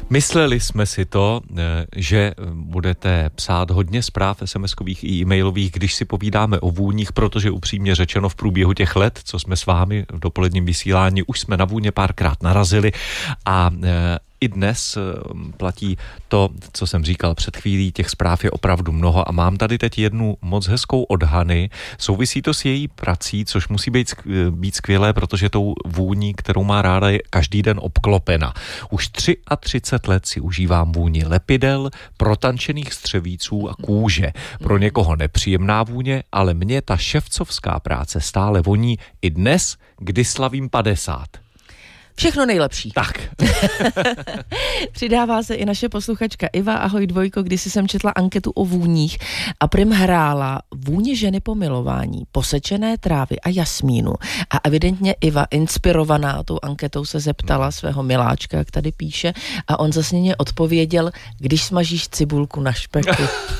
Mysleli jsme si to, že budete psát hodně zpráv SMS-kových i e-mailových, když si povídáme o vůních, protože upřímně řečeno v průběhu těch let, co jsme s vámi v dopoledním vysílání, už jsme na vůně párkrát narazili a i dnes platí to, co jsem říkal před chvílí, těch zpráv je opravdu mnoho a mám tady teď jednu moc hezkou od Hany. Souvisí to s její prací, což musí být skvělé, protože tou vůní, kterou má ráda, je každý den obklopena. Už 33 let si užívám vůni lepidel, protančených střevíců a kůže. Pro někoho nepříjemná vůně, ale mě ta ševcovská práce stále voní i dnes, kdy slavím 50. Všechno nejlepší. Tak. Přidává se i naše posluchačka Iva. Ahoj Dvojko, když jsem četla anketu o vůních a prim hrála vůně ženy po milování, posečené trávy a jasmínu. A evidentně Iva, inspirovaná tou anketou, se zeptala svého miláčka, jak tady píše, a on zase mě odpověděl, když smažíš cibulku na špeku.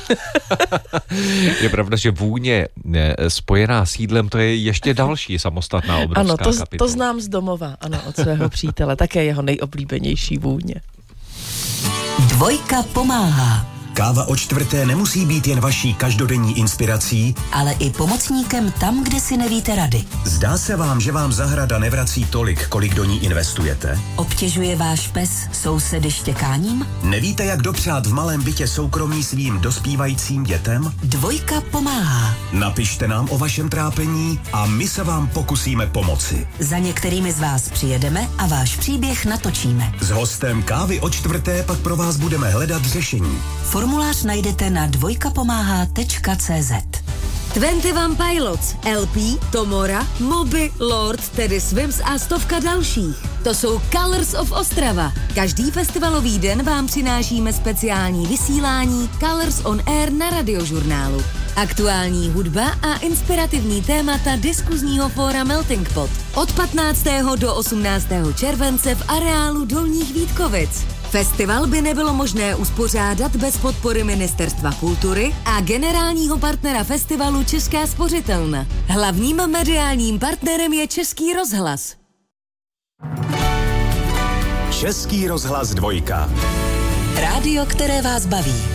Je pravda, že vůně spojená s jídlem, to je ještě další samostatná obrovská kapitola. Ano, to znám z domova, ano, od svého přítele, také jeho nejoblíbenější vůně. Dvojka pomáhá. Káva o čtvrté nemusí být jen vaší každodenní inspirací, ale i pomocníkem tam, kde si nevíte rady. Zdá se vám, že vám zahrada nevrací tolik, kolik do ní investujete? Obtěžuje váš pes sousedy štěkáním? Nevíte, jak dopřát v malém bytě soukromí svým dospívajícím dětem? Dvojka pomáhá. Napište nám o vašem trápení a my se vám pokusíme pomoci. Za některými z vás přijedeme a váš příběh natočíme. S hostem Kávy o čtvrté pak pro vás budeme hledat řešení. Formulář najdete na dvojkapomáhá.cz. 21 Pilots, LP, Tomora, Moby, Lord, Teddy Swims a stovka dalších. To jsou Colors of Ostrava. Každý festivalový den vám přinášíme speciální vysílání Colors on Air na Radiožurnálu. Aktuální hudba a inspirativní témata diskuzního fóra Melting Pot. Od 15. do 18. července v areálu Dolních Vítkovic. Festival by nebylo možné uspořádat bez podpory Ministerstva kultury a generálního partnera festivalu Česká spořitelna. Hlavním mediálním partnerem je Český rozhlas. Český rozhlas Dvojka. Rádio, které vás baví.